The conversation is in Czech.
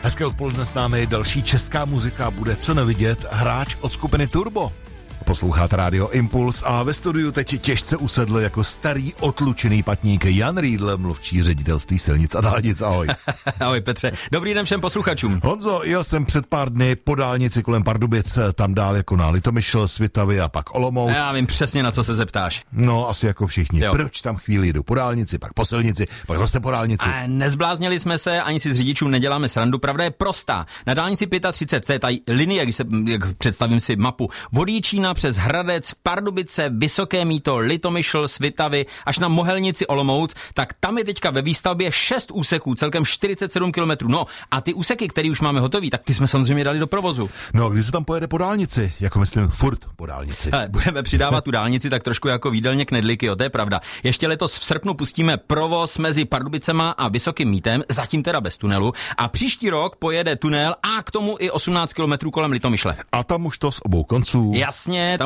Hezké odpoledne s námi, další česká muzika bude co nevidět, hráč od skupiny Turbo. Posloucháte Rádio Impuls a ve studiu teď těžce usedl jako starý otlučený patník Jan Riedl, mluvčí ředitelství silnic a dálnic. Ahoj. Ahoj Petře, dobrý den všem posluchačům. Honzo, jel jsem před pár dny po dálnici kolem Pardubic, tam dál jako na Litomyšl, Svitavy a pak Olomouc. Já vím přesně, na co se zeptáš. No, asi jako všichni. Jo. Proč tam chvíli jdu po dálnici, pak po silnici, pak zase po dálnici? Nezbláznili jsme se, ani si z řidičů neděláme srandu, pravda je prostá. Na dálnici 35, to je ta linie, jak představím si mapu, od Jičína přes Hradec, Pardubice, Vysoké Mýto, Litomyšl, Svitavy až na Mohelnici Olomouc, tak tam je teďka ve výstavbě 6 úseků, celkem 47 kilometrů. No a ty úseky, které už máme hotový, tak ty jsme samozřejmě dali do provozu. No, když se tam pojede po dálnici, jako myslím furt po dálnici. Hele, budeme přidávat tu dálnici tak trošku jako výdelně Knedlíky, jo, to je pravda. Ještě letos v srpnu pustíme provoz mezi Pardubicema a Vysokým Mýtem, zatím teda bez tunelu, a příští rok pojede tunel a k tomu i 18 kilometrů kolem Litomyšle. A tam už to z obou konců. Jasně,